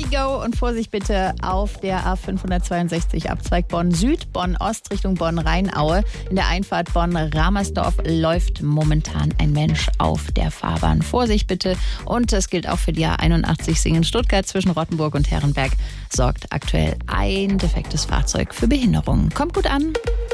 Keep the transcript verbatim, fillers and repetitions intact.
go und Vorsicht bitte auf der A fünfhundertzweiundsechzig Abzweig Bonn Süd, Bonn Ost Richtung Bonn Rheinaue. In der Einfahrt Bonn-Ramersdorf läuft momentan ein Mensch auf der Fahrbahn. Vorsicht bitte. Und das gilt auch für die A einundachtzig Singen-Stuttgart zwischen Rottenburg und Herrenberg. Sorgt aktuell ein defektes Fahrzeug für Behinderungen. Kommt gut an.